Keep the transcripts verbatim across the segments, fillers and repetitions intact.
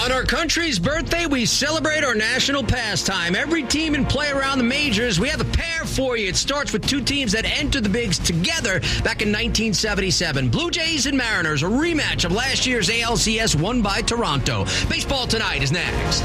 On our country's birthday, we celebrate our national pastime. Every team in play around the majors, we have a pair for you. It starts with two teams that entered the bigs together back in nineteen seventy-seven. Blue Jays and Mariners, a rematch of last year's A L C S won by Toronto. Baseball Tonight is next.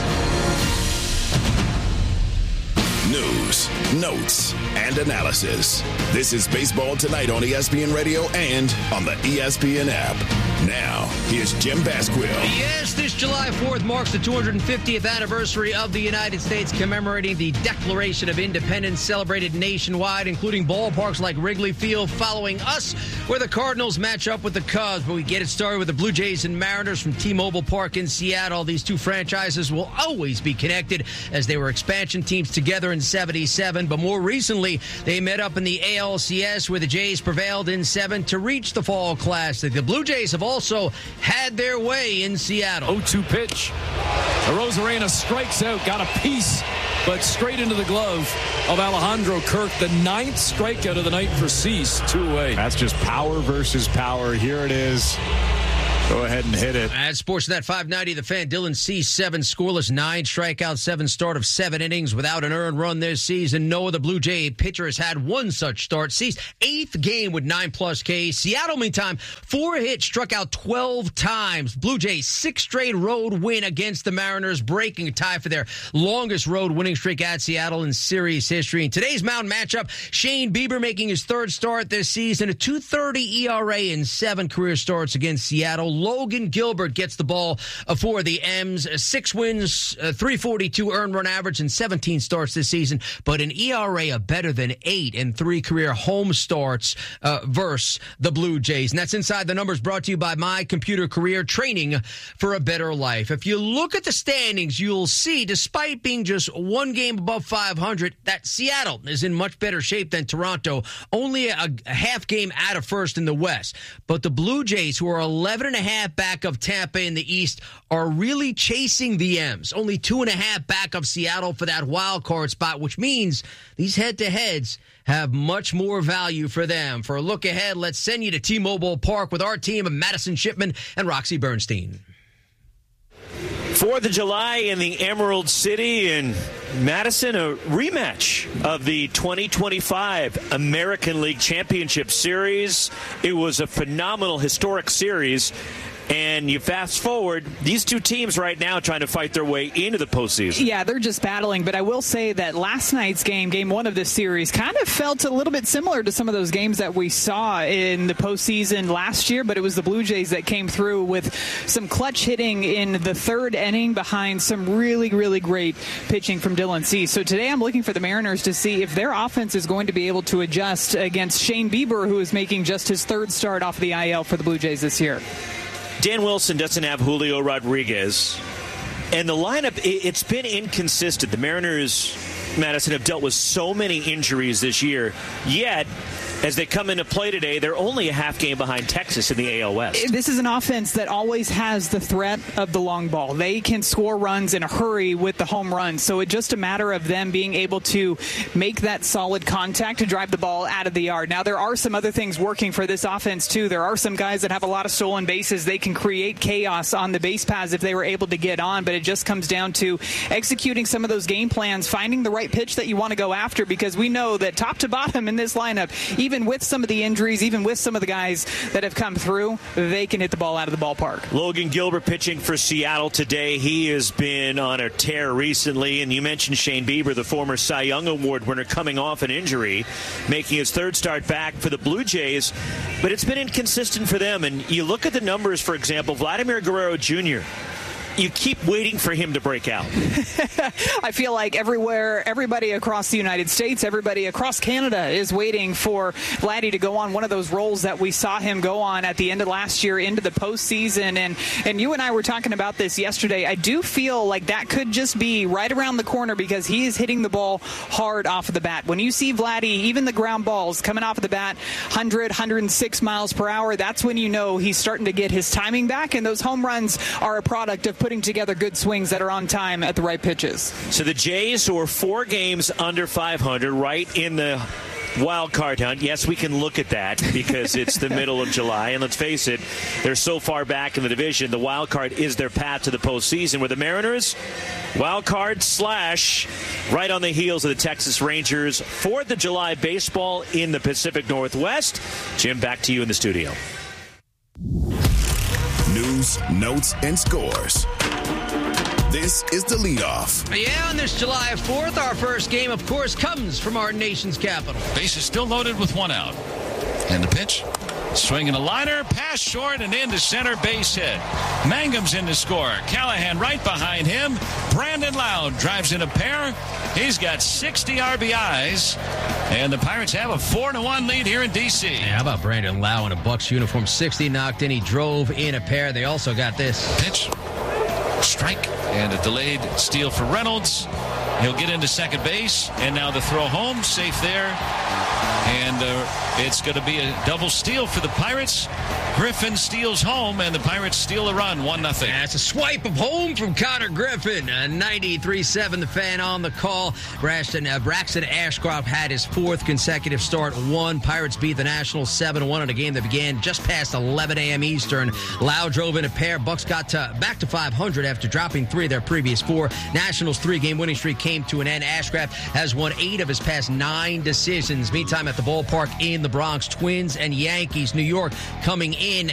News, notes, and analysis. This is Baseball Tonight on E S P N Radio and on the E S P N app. Now, here's Jim Basquill. Yes, this July fourth marks the two hundred fiftieth anniversary of the United States, commemorating the Declaration of Independence, celebrated nationwide, including ballparks like Wrigley Field, following us, where the Cardinals match up with the Cubs. But we get it started with the Blue Jays and Mariners from T-Mobile Park in Seattle. These two franchises will always be connected, as they were expansion teams together in seventy-seven. But more recently, they met up in the A L C S, where the Jays prevailed in seven to reach the Fall Classic. The Blue Jays have also had their way in Seattle. oh two pitch. Arozarena strikes out, got a piece, but straight into the glove of Alejandro Kirk. The ninth strikeout of the night for Cease, two away. That's just power versus power. Here it is. Go ahead and hit it. At Sportsnet five ninety, the fan, Dylan Cease, seven scoreless, nine strikeouts, seven start of seven innings without an earned run this season. No other Blue Jay pitcher has had one such start. Cease, eighth game with nine-plus Ks. Seattle, meantime, four hits, struck out twelve times. Blue Jays, six straight road win against the Mariners, breaking a tie for their longest road winning streak at Seattle in series history. In today's mound matchup, Shane Bieber making his third start this season, a two thirty E R A in seven career starts against Seattle. Logan Gilbert gets the ball for the M's. Six wins, three forty-two earned run average, and seventeen starts this season, but an E R A of better than eight in three career home starts uh, versus the Blue Jays. And that's Inside the Numbers, brought to you by My Computer Career, training for a better life. If you look at the standings, you'll see, despite being just one game above five hundred, that Seattle is in much better shape than Toronto, only a, a half game out of first in the West. But the Blue Jays, who are eleven and a half back of Tampa in the East, are really chasing the M's. Only two and a half back of Seattle for that wild card spot, which means these head-to-heads have much more value for them. For a look ahead, let's send you to T-Mobile Park with our team of Madison Shipman and Roxy Bernstein. fourth of July in the Emerald City in Madison, a rematch of the twenty twenty-five American League Championship Series. It was a phenomenal, historic series. And you fast forward, these two teams right now trying to fight their way into the postseason. Yeah, they're just battling. But I will say that last night's game, game one of this series, kind of felt a little bit similar to some of those games that we saw in the postseason last year. But it was the Blue Jays that came through with some clutch hitting in the third inning behind some really, really great pitching from Dylan Cease. So today I'm looking for the Mariners to see if their offense is going to be able to adjust against Shane Bieber, who is making just his third start off the I L for the Blue Jays this year. Dan Wilson doesn't have Julio Rodriguez. And the lineup, it's been inconsistent. The Mariners, Madison, have dealt with so many injuries this year. Yet, as they come into play today, they're only a half game behind Texas in the A L West. This is an offense that always has the threat of the long ball. They can score runs in a hurry with the home runs. So it's just a matter of them being able to make that solid contact to drive the ball out of the yard. Now, there are some other things working for this offense, too. There are some guys that have a lot of stolen bases. They can create chaos on the base paths if they were able to get on. But it just comes down to executing some of those game plans, finding the right pitch that you want to go after, because we know that top to bottom in this lineup, even with some of the injuries, even with some of the guys that have come through, they can hit the ball out of the ballpark. Logan Gilbert pitching for Seattle today. He has been on a tear recently, and you mentioned Shane Bieber, the former Cy Young Award winner, coming off an injury, making his third start back for the Blue Jays, but it's been inconsistent for them. And you look at the numbers, for example, Vladimir Guerrero Junior, you keep waiting for him to break out. I feel like everywhere, everybody across the United States, everybody across Canada is waiting for Vladdy to go on one of those roles that we saw him go on at the end of last year into the postseason. And, and you and I were talking about this yesterday. I do feel like that could just be right around the corner, because he is hitting the ball hard off of the bat. When you see Vladdy, even the ground balls coming off of the bat, one hundred, one hundred six miles per hour, that's when you know he's starting to get his timing back. And those home runs are a product of putting together good swings that are on time at the right pitches. So the Jays, who are four games under five hundred, right in the Wild card hunt. Yes, we can look at that because it's the middle of July. And let's face it, they're so far back in the division. The wild card is their path to the postseason, where the Mariners, wild card slash, right on the heels of the Texas Rangers. Fourth of July baseball in the Pacific Northwest. Jim, back to you in the studio. News, notes, and scores. This is the leadoff. Yeah, on this July fourth, our first game, of course, comes from our nation's capital. Base is still loaded with one out. And the pitch, swinging a liner, pass short and into center, base hit. Mangum's in to score. Callahan right behind him. Brandon Loud drives in a pair. He's got sixty R B Is. And the Pirates have a four to one lead here in D C. Yeah, how about Brandon Loud in a Bucks uniform? sixty knocked in. He drove in a pair. They also got this. Pitch, strike, and a delayed steal for Reynolds. He'll get into second base, and now the throw home, safe there. And uh, it's going to be a double steal for the Pirates. Griffin steals home, and the Pirates steal a run, one nothing. That's a swipe of home from Connor Griffin. Uh, ninety-three seven, the fan on the call. Braxton, uh, Braxton Ashcroft had his fourth consecutive start. One. Pirates beat the Nationals seven one in a game that began just past eleven a.m. Eastern. Loud drove in a pair. Bucks got to, back to five hundred after dropping three of their previous four. Nationals' three-game winning streak came to an end. Ashcraft has won eight of his past nine decisions. Meantime, at the ballpark in the Bronx, Twins and Yankees. New York coming in